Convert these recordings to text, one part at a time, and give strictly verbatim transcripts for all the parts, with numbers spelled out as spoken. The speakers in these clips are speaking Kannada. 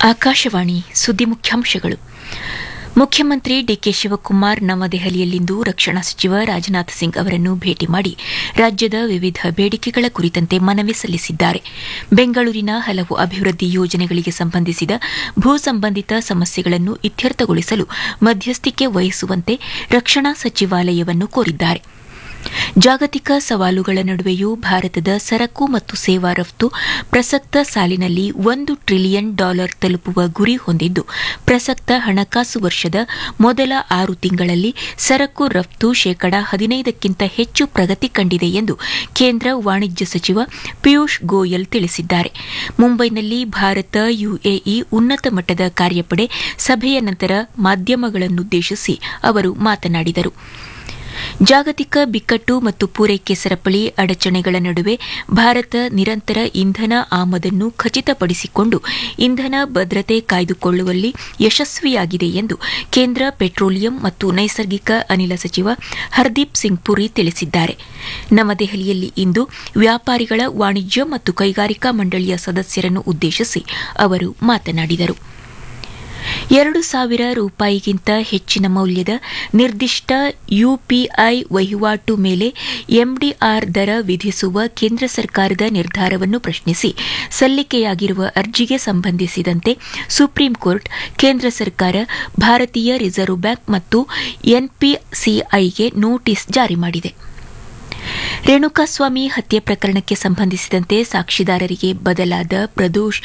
ಆಕಾಶವಾಣಿ ಸುದ್ದಿ ಮುಖ್ಯಾಂಶಗಳು. ಮುಖ್ಯಮಂತ್ರಿ ಡಿಕೆ ಶಿವಕುಮಾರ್ ನವದೆಹಲಿಯಲ್ಲಿಂದು ರಕ್ಷಣಾ ಸಚಿವ ರಾಜನಾಥ್ ಸಿಂಗ್ ಅವರನ್ನು ಭೇಟಿ ಮಾಡಿ ರಾಜ್ಯದ ವಿವಿಧ ಬೇಡಿಕೆಗಳ ಕುರಿತಂತೆ ಮನವಿ ಸಲ್ಲಿಸಿದ್ದಾರೆ. ಬೆಂಗಳೂರಿನ ಹಲವು ಅಭಿವೃದ್ಧಿ ಯೋಜನೆಗಳಿಗೆ ಸಂಬಂಧಿಸಿದ ಭೂ ಸಂಬಂಧಿತ ಸಮಸ್ಯೆಗಳನ್ನು ಇತ್ಯರ್ಥಗೊಳಿಸಲು ಮಧ್ಯಸ್ಥಿಕೆ ವಹಿಸುವಂತೆ ರಕ್ಷಣಾ ಸಚಿವಾಲಯವನ್ನು ಕೋರಿದ್ದಾರೆ. ಜಾಗತಿಕ ಸವಾಲುಗಳ ನಡುವೆಯೂ ಭಾರತದ ಸರಕು ಮತ್ತು ಸೇವಾ ರಫ್ತು ಪ್ರಸಕ್ತ ಸಾಲಿನಲ್ಲಿ ಒಂದು ಟ್ರಿಲಿಯನ್ ಡಾಲರ್ ತಲುಪುವ ಗುರಿ ಹೊಂದಿದ್ದು, ಪ್ರಸಕ್ತ ಹಣಕಾಸು ವರ್ಷದ ಮೊದಲ ಆರು ತಿಂಗಳಲ್ಲಿ ಸರಕು ರಫ್ತು ಶೇಕಡಾ ಹದಿನೈದಕ್ಕಿಂತ ಹೆಚ್ಚು ಪ್ರಗತಿ ಕಂಡಿದೆ ಎಂದು ಕೇಂದ್ರ ವಾಣಿಜ್ಯ ಸಚಿವ ಪಿಯೂಷ್ ಗೋಯಲ್ ತಿಳಿಸಿದ್ದಾರೆ. ಮುಂಬೈನಲ್ಲಿ ಭಾರತ ಯುಎಇ ಉನ್ನತ ಮಟ್ಟದ ಕಾರ್ಯಪಡೆ ಸಭೆಯ ನಂತರ ಮಾಧ್ಯಮಗಳನ್ನುದ್ದೇಶಿಸಿ ಅವರು ಮಾತನಾಡಿದರು. ಜಾಗತಿಕ ಬಿಕ್ಕಟ್ಟು ಮತ್ತು ಪೂರೈಕೆ ಸರಪಳಿ ಅಡಚಣೆಗಳ ನಡುವೆ ಭಾರತ ನಿರಂತರ ಇಂಧನ ಆಮದನ್ನು ಖಚಿತಪಡಿಸಿಕೊಂಡು ಇಂಧನ ಭದ್ರತೆ ಕಾಯ್ದುಕೊಳ್ಳುವಲ್ಲಿ ಯಶಸ್ವಿಯಾಗಿದೆ ಎಂದು ಕೇಂದ್ರ ಪೆಟ್ರೋಲಿಯಂ ಮತ್ತು ನೈಸರ್ಗಿಕ ಅನಿಲ ಸಚಿವ ಹರ್ದೀಪ್ ಸಿಂಗ್ ಪುರಿ ತಿಳಿಸಿದ್ದಾರೆ. ನವದೆಹಲಿಯಲ್ಲಿ ಇಂದು ವ್ಯಾಪಾರಿಗಳ ವಾಣಿಜ್ಯ ಮತ್ತು ಕೈಗಾರಿಕಾ ಮಂಡಳಿಯ ಸದಸ್ಯರನ್ನು ಉದ್ದೇಶಿಸಿ ಅವರು ಮಾತನಾಡಿದರು. ಎರಡು ಸಾವಿರ ರೂಪಾಯಿಗಿಂತ ಹೆಚ್ಚಿನ ಮೌಲ್ಯದ ನಿರ್ದಿಷ್ಟ ಯುಪಿಐ ವಹಿವಾಟು ಮೇಲೆ ಎಂಡಿಆರ್ ದರ ವಿಧಿಸುವ ಕೇಂದ್ರ ಸರ್ಕಾರದ ನಿರ್ಧಾರವನ್ನು ಪ್ರಶ್ನಿಸಿ ಸಲ್ಲಿಕೆಯಾಗಿರುವ ಅರ್ಜಿಗೆ ಸಂಬಂಧಿಸಿದಂತೆ ಸುಪ್ರೀಂ ಕೋರ್ಟ್ ಕೇಂದ್ರ ಸರ್ಕಾರ, ಭಾರತೀಯ ರಿಸರ್ವ್ ಬ್ಯಾಂಕ್ ಮತ್ತು ಎನ್ಪಿಸಿಐಗೆ ನೋಟಿಸ್ ಜಾರಿ ಮಾಡಿದೆ. ರೇಣುಕಾಸ್ವಾಮಿ ಹತ್ಯೆ ಪ್ರಕರಣಕ್ಕೆ ಸಂಬಂಧಿಸಿದಂತೆ ಸಾಕ್ಷಿದಾರರಿಗೆ ಬದಲಾದ ಪ್ರದೋಷ್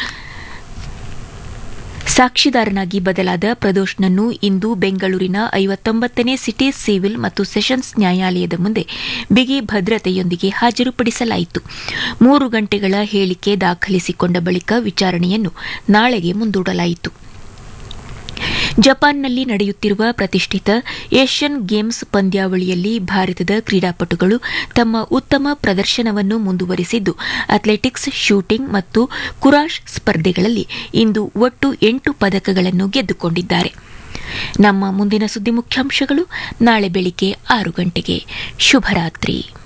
ಸಾಕ್ಷಿದಾರನಾಗಿ ಬದಲಾದ ಪ್ರದೋಷ್ನನ್ನು ಇಂದು ಬೆಂಗಳೂರಿನ ಐವತ್ತೊಂಬತ್ತನೇ ಸಿಟಿ ಸಿವಿಲ್ ಮತ್ತು ಸೆಷನ್ಸ್ ನ್ಯಾಯಾಲಯದ ಮುಂದೆ ಬಿಗಿ ಭದ್ರತೆಯೊಂದಿಗೆ ಹಾಜರುಪಡಿಸಲಾಯಿತು. ಮೂರು ಗಂಟೆಗಳ ಹೇಳಿಕೆ ದಾಖಲಿಸಿಕೊಂಡ ಬಳಿಕ ವಿಚಾರಣೆಯನ್ನು ನಾಳೆಗೆ ಮುಂದೂಡಲಾಯಿತು. ಜಪಾನ್ನಲ್ಲಿ ನಡೆಯುತ್ತಿರುವ ಪ್ರತಿಷ್ಠಿತ ಏಷ್ಯನ್ ಗೇಮ್ಸ್ ಪಂದ್ಯಾವಳಿಯಲ್ಲಿ ಭಾರತದ ಕ್ರೀಡಾಪಟುಗಳು ತಮ್ಮ ಉತ್ತಮ ಪ್ರದರ್ಶನವನ್ನು ಮುಂದುವರೆಸಿದ್ದು, ಅಥ್ಲೆಟಿಕ್ಸ್, ಶೂಟಿಂಗ್ ಮತ್ತು ಕುರಾಶ್ ಸ್ಪರ್ಧೆಗಳಲ್ಲಿ ಇಂದು ಒಟ್ಟು ಎಂಟು ಪದಕಗಳನ್ನು ಗೆದ್ದುಕೊಂಡಿದ್ದಾರೆ. ನಮ್ಮ ಮುಂದಿನ ಸುದ್ದಿ ಮುಖ್ಯಾಂಶಗಳು ನಾಳೆ ಬೆಳಿಗ್ಗೆ ಆರು ಗಂಟೆಗೆ. ಶುಭರಾತ್ರಿ.